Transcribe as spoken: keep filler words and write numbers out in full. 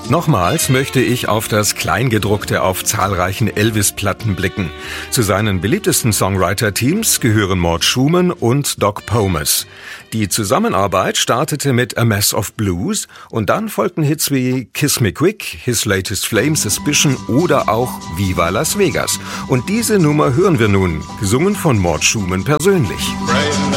Nochmals möchte ich auf das Kleingedruckte auf zahlreichen Elvis-Platten blicken. Zu seinen beliebtesten Songwriter-Teams gehören Mort Schumann und Doc Pomus. Die Zusammenarbeit startete mit A Mess of Blues und dann folgten Hits wie Kiss Me Quick, His Latest Flame, Suspicion oder auch Viva Las Vegas. Und diese Nummer hören wir nun, gesungen von Mort Schumann persönlich. Right.